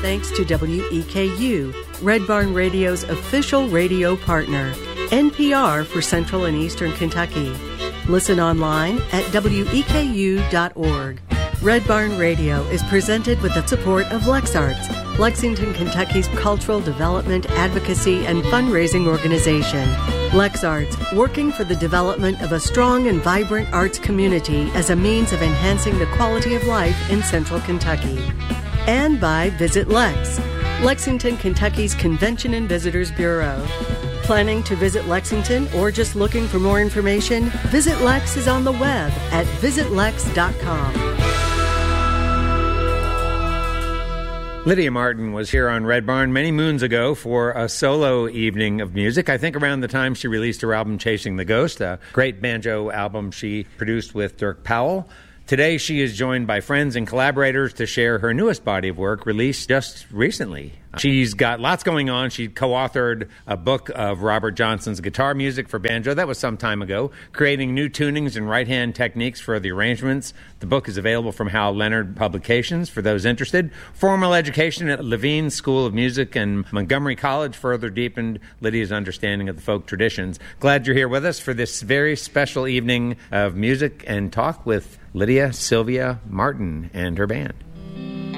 thanks to WEKU, Red Barn Radio's official radio partner, NPR for Central and Eastern Kentucky. Listen online at weku.org. Red Barn Radio is presented with the support of LexArts, Lexington, Kentucky's cultural development, advocacy, and fundraising organization. LexArts, working for the development of a strong and vibrant arts community as a means of enhancing the quality of life in Central Kentucky. And by Visit Lex, Lexington, Kentucky's Convention and Visitors Bureau. Planning to visit Lexington or just looking for more information? Visit Lex is on the web at visitlex.com. Lydia Martin was here on Red Barn many moons ago for a solo evening of music. I think around the time she released her album Chasing the Ghost, a great banjo album she produced with Dirk Powell. Today she is joined by friends and collaborators to share her newest body of work released just recently. She's got lots going on. She co-authored a book of Robert Johnson's guitar music for banjo. That was some time ago, creating new tunings and right-hand techniques for the arrangements. The book is available from Hal Leonard Publications for those interested. Formal education at Levine School of Music and Montgomery College further deepened Lydia's understanding of the folk traditions. Glad you're here with us for this very special evening of music and talk with Lydia Sylvia Martin and her band.